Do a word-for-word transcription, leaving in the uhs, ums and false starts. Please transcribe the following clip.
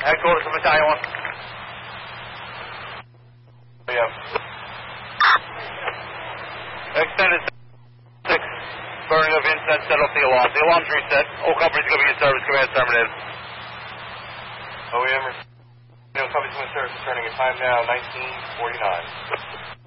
Headquarters of Battalion one. Yeah. Extended six. Burning of incense, set off the alarm. The alarm's reset. All companies going to be in service. Command terminated. O E M, no companies in service returning at time now, nineteen forty-nine.